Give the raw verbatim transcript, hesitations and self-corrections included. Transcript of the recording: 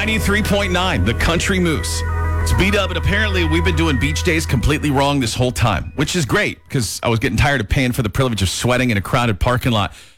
ninety-three point nine, the Country Moose. It's B-Dub, and apparently we've been doing beach days completely wrong this whole time, which is great because I was getting tired of paying for the privilege of sweating in a crowded parking lot.